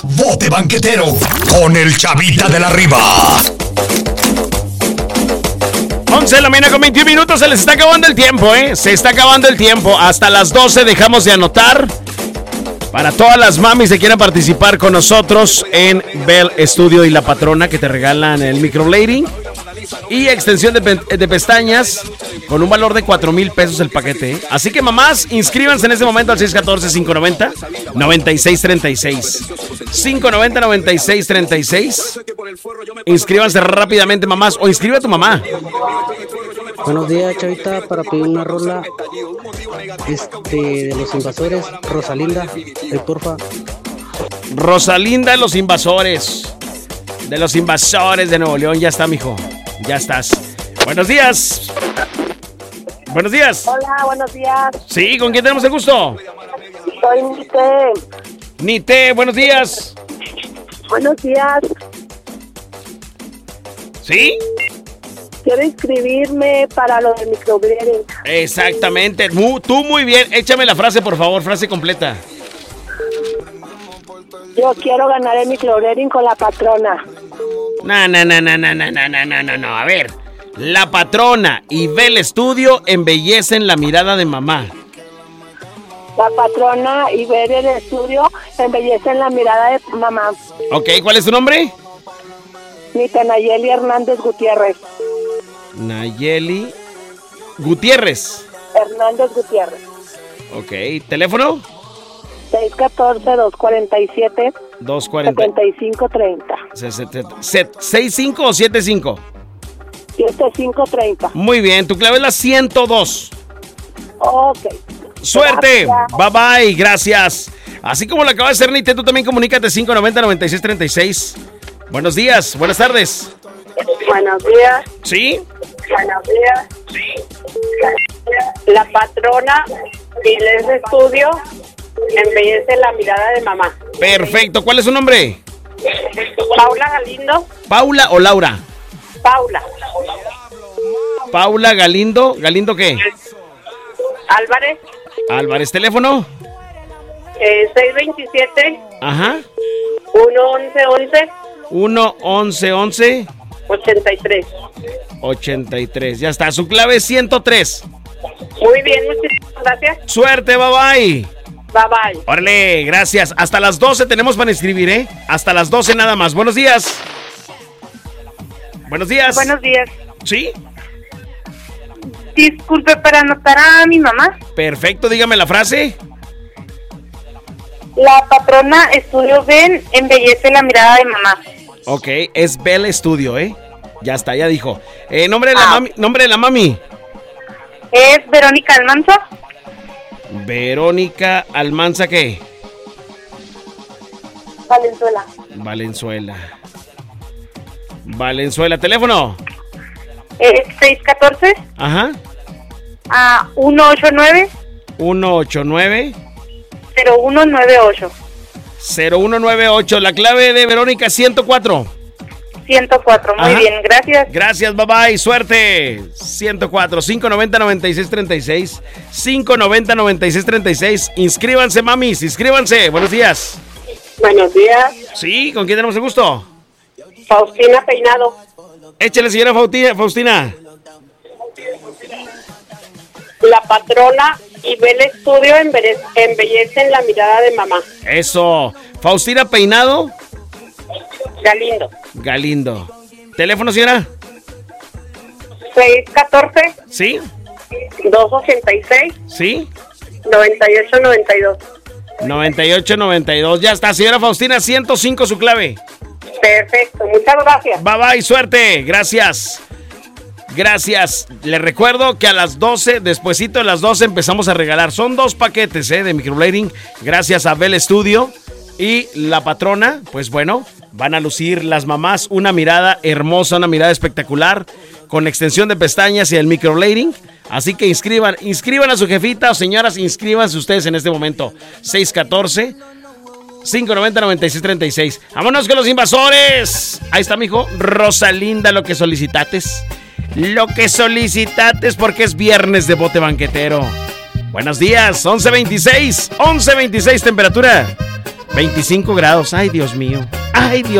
Bote Banquetero con el Chavita de la Riva. 11 de la mañana con 21 minutos. Se les está acabando el tiempo, Se está acabando el tiempo. Hasta las 12 dejamos de anotar. Para todas las mamis que quieran participar con nosotros en Bell Studio y La Patrona, que te regalan el microblading y extensión de pestañas con un valor de 4,000 pesos el paquete. Así que mamás, inscríbanse en este momento al 614-590-9636. 590-9636. Inscríbanse rápidamente, mamás, o inscribe a tu mamá. Buenos días, Chavita, para pedir una rola de Los Invasores, Rosalinda, porfa. Rosalinda, Los Invasores. De Los Invasores de Nuevo León. Ya está, mijo. Ya estás. Buenos días. Buenos días. Hola, buenos días. Sí, ¿con quién tenemos el gusto? Soy Nite. Nite, buenos días. Buenos días. ¿Sí? Quiero inscribirme para lo del microblading. Exactamente. Tú muy bien. Échame la frase, por favor. Frase completa. Yo quiero ganar el microblading con La Patrona. No. A ver. La Patrona y Bell Studio embellecen la mirada de mamá. La Patrona y Bell Studio embellecen la mirada de mamá. Ok, ¿cuál es tu nombre? Nite Nayeli Hernández Gutiérrez. Nayeli Gutiérrez. Hernández Gutiérrez. Ok, ¿teléfono? 614-247 7530. ¿65 o 75? 7530. Muy bien, tu clave es la 102. Ok. ¡Suerte! Gracias. Bye bye, gracias. Así como lo acaba de hacer Nite, tú también comunícate 590-9636. Buenos días, buenas tardes. Buenos días. ¿Sí? Buenos días. Sí. La Patrona y Bell Studio embellece la mirada de mamá. Perfecto, ¿cuál es su nombre? Paula Galindo. ¿Paula o Laura? Paula. Paula Galindo. ¿Galindo qué? Álvarez. Álvarez, ¿teléfono? 627. Ajá. 11111. 1-11-11. 83. 83, ya está, su clave es 103. Muy bien, muchísimas gracias. Suerte, bye bye. Bye bye. Órale, gracias. Hasta las 12 tenemos para inscribir, Hasta las 12 nada más. Buenos días. Buenos días. Buenos días. ¿Sí? Disculpe, para anotar a mi mamá. Perfecto, dígame la frase. La Patrona Estudio Bell embellece la mirada de mamá. Ok, es Bell Studio, Ya está, ya dijo. Nombre de la mami. Es Verónica Almanza. Verónica Almanza, ¿qué? Valenzuela. Valenzuela, ¿teléfono? 614. Ajá. 189. 189. 0198. 0198, la clave de Verónica 104. 104, muy Ajá. bien, gracias. Gracias, bye bye, suerte. 104, 590-9636. 590-9636. Inscríbanse, mamis, inscríbanse. Buenos días. Buenos días. Sí, ¿con quién tenemos el gusto? Faustina Peinado. Échale, señora Faustina. La Patrona y Bell Studio embellecen la mirada de mamá. Eso. Faustina Peinado. Galindo. ¿Teléfono, señora? 614. ¿Sí? 286. ¿Sí? 9892. 9892. Ya está, señora Faustina, 105 su clave. Perfecto, muchas gracias. Bye bye, suerte. Gracias. Les recuerdo que a las 12, despuesito de las 12 empezamos a regalar. Son 2 paquetes de microblading. Gracias a Bell Studio y La Patrona. Pues bueno, van a lucir las mamás una mirada hermosa, una mirada espectacular, con extensión de pestañas y el microblading. Así que inscriban a su jefita o señoras, inscríbanse ustedes en este momento. 614-590-9636. Vámonos con los invasores. Ahí está, mijo. Rosalinda, lo que solicitates. Porque es viernes de bote banquetero. Buenos días, 11:26 temperatura. 25 grados. Ay, Dios mío. Ay, Dios.